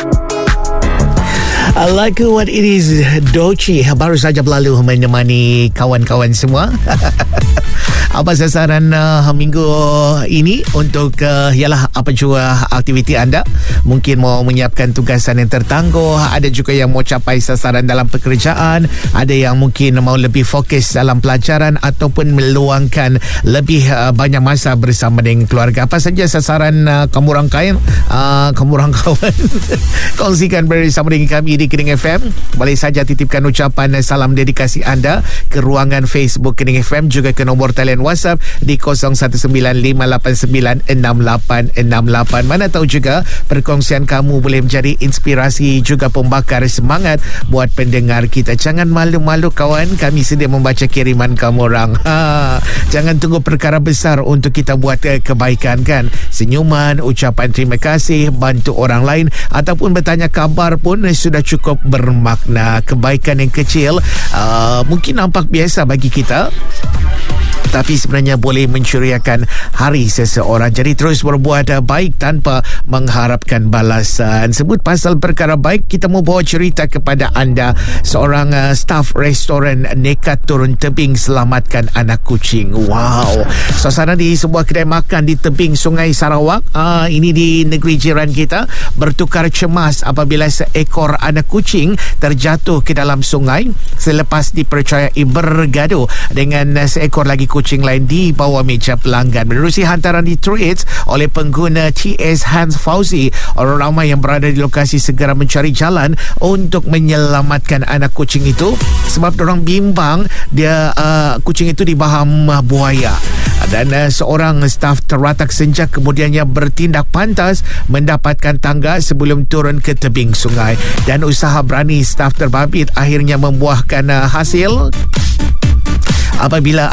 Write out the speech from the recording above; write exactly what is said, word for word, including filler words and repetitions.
I like what it is. Doci baru saja berlalu menemani kawan-kawan semua. Apa sasaran uh, minggu ini untuk uh, ialah apa jua aktiviti anda? Mungkin mau menyiapkan tugasan yang tertangguh, ada juga yang mau capai sasaran dalam pekerjaan, ada yang mungkin mau lebih fokus dalam pelajaran ataupun meluangkan lebih uh, banyak masa bersama dengan keluarga. Apa saja sasaran uh, kamu rangkaian, uh, kamu rangkawan? Kongsikan bersama dengan kami di Kening F M. Boleh saja titipkan ucapan salam dedikasi anda ke ruangan Facebook Kening F M, juga ke nombor talian WhatsApp di kosong satu sembilan lima lapan sembilan enam lapan enam lapan. Mana tahu juga perkongsian kamu boleh menjadi inspirasi juga pembakar semangat buat pendengar kita. Jangan malu-malu kawan, kami sedia membaca kiriman kamu orang. Ha, jangan tunggu perkara besar untuk kita buat kebaikan kan. Senyuman, ucapan terima kasih, bantu orang lain ataupun bertanya kabar pun sudah cukup bermakna. Kebaikan yang kecil uh, mungkin nampak biasa bagi kita, tapi sebenarnya boleh menceriakan hari seseorang. Jadi terus berbuat baik tanpa mengharapkan balasan. Sebut pasal perkara baik, kita mau bawa cerita kepada anda. Seorang uh, staf restoran nekat turun tebing selamatkan anak kucing. Wow. Suasana di sebuah kedai makan di tebing Sungai Sarawak, uh, ini di negeri jiran kita, bertukar cemas apabila seekor anak kucing terjatuh ke dalam sungai selepas dipercayai bergaduh dengan uh, seekor lagi kucing lain di bawah meja pelanggan. Menerusi hantaran di tweets oleh pengguna T S Hans Fauzi, orang ramai yang berada di lokasi segera mencari jalan untuk menyelamatkan anak kucing itu sebab diorang bimbang dia uh, kucing itu dibaham uh, buaya. Dan uh, seorang staf teratak senja kemudiannya bertindak pantas mendapatkan tangga sebelum turun ke tebing sungai, dan usaha berani staf terbabit akhirnya membuahkan uh, hasil apabila